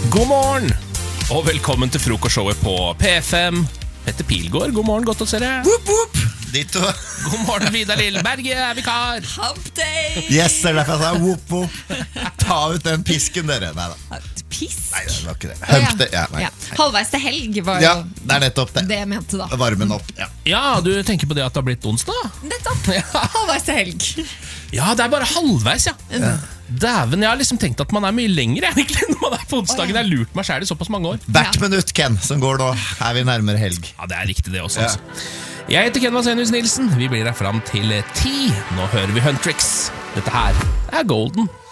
God morgen, og velkommen til frokostshowet på P5. Petter Pilgaard, god morgen, godt å se deg. Whoop, whoop. Ditto. God morgen, Vidar Lilleberg, jeg er vikar. Hump day. Yes, det er derfor jeg sa whoop, whoop. Ta ut den pisken, dere. Neida. Pisk? Nei, det var ikke det. Hump day. Ja, nei. Ja. Halvveis til helg var jo Ja, det er nettopp det. det jeg mente da. Varmen opp, ja. Ja, du tenker på det at det har blitt onsdag? Nettopp, halvveis til helg. Ja, det er bare halvveis, ja. Dæven, jeg har liksom tenkt at man er mye lenger egentlig når man er på onsdagen. Jeg har lurt meg selv i såpass mange år. Hvert minutt, Ken, som går nå, er vi nærmere helg. Ja, det er riktig det også, altså. Jeg heter Ken Vasenius Nilsen. Vi blir her fram til 10. Nå hører vi Huntrix. Dette her er Golden.